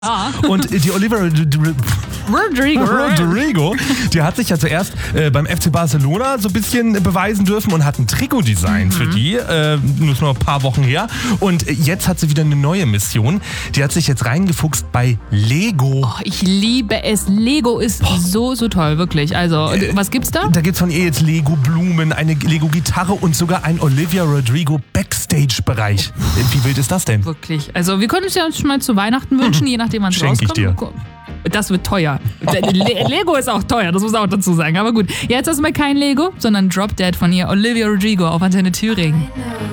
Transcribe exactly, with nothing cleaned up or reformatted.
Ah. Und die Olivia Rodrigo. Rodrigo, die hat sich ja zuerst äh, beim F C Barcelona so ein bisschen beweisen dürfen und hat ein Trikot designt mhm. für die. Äh, nur noch ein paar Wochen her. Und jetzt hat sie wieder eine neue Mission. Die hat sich jetzt reingefuchst bei Lego. Oh, ich liebe es. Lego ist oh. so, so toll, wirklich. Also, äh, was gibt's da? Da gibt's von ihr jetzt Lego-Blumen, eine Lego-Gitarre und sogar ein Olivia Rodrigo Backstage-Bereich. Wie wild ist das denn? Wirklich. Also, wir können es ja schon mal zu Weihnachten wünschen, je nachdem, wann es rauskommt. Ich dir. Das wird teuer. Le- Lego ist auch teuer, das muss man auch dazu sagen. Aber gut, jetzt erstmal kein Lego, sondern Drop Dead von ihr, Olivia Rodrigo auf Antenne Thüringen.